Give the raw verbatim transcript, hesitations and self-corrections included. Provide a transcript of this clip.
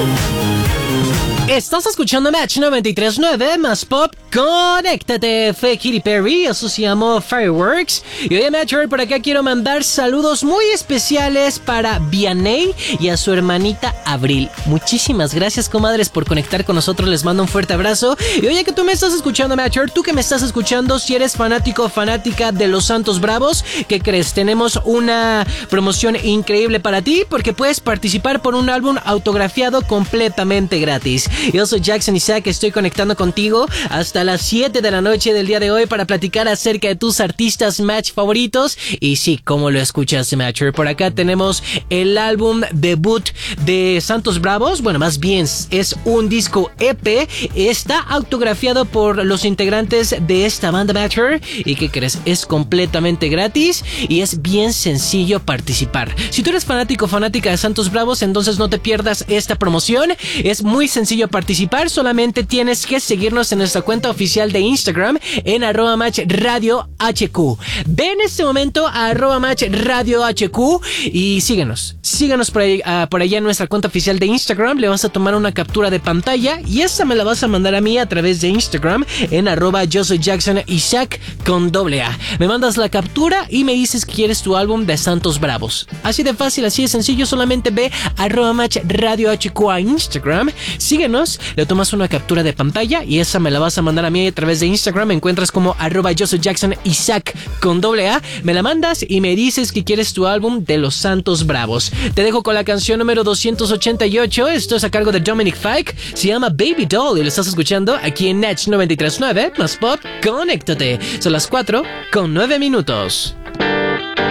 Estás escuchando Match noventa y tres punto nueve más Pop. Conéctate, fue Katy Perry, eso se llamó Fireworks. Y hoy, Matcher, por acá quiero mandar saludos muy especiales para Vianey y a su hermanita Abril. Muchísimas gracias, comadres, por conectar con nosotros. Les mando un fuerte abrazo. Y oye, que tú me estás escuchando, Matcher, tú que me estás escuchando, si eres fanático o fanática de los Santos Bravos, ¿qué crees? Tenemos una promoción increíble para ti, porque puedes participar por un álbum autografiado completamente gratis. Yo soy Jackson Isaac, estoy conectando contigo hasta las siete de la noche del día de hoy para platicar acerca de tus artistas Match favoritos. Y sí, como lo escuchas, Matcher, por acá tenemos el álbum debut de Santos Bravos. Bueno, más bien es un disco E P. Está autografiado por los integrantes de esta banda, Matcher. ¿Y qué crees? Es completamente gratis y es bien sencillo participar. Si tú eres fanático o fanática de Santos Bravos, entonces no te pierdas esta promoción. Es muy sencillo participar, solamente tienes que seguirnos en nuestra cuenta oficial de Instagram en arroba match radio hq. Ve en este momento a arroba match radio hq y síguenos. Síguenos por, ahí, uh, por allá en nuestra cuenta oficial de Instagram. Le vas a tomar una captura de pantalla y esta me la vas a mandar a mí a través de Instagram en arroba yo soy Jackson Isaac con doble A. Me mandas la captura y me dices que quieres tu álbum de Santos Bravos. Así de fácil, así de sencillo. Solamente ve arroba match radio hq a Instagram. Síguenos, le tomas una captura de pantalla y esa me la vas a mandar a mí a través de Instagram. Me encuentras como arroba yo soy Jackson Isaac con doble A. Me la mandas y me dices que quieres tu álbum de los Santos Bravos. Te dejo con la canción número doscientos ochenta y ocho. Esto es a cargo de Dominic Fike. Se llama Baby Doll y lo estás escuchando aquí en Match noventa y tres punto nueve más Pop. Conéctate. Son las cuatro con nueve minutos.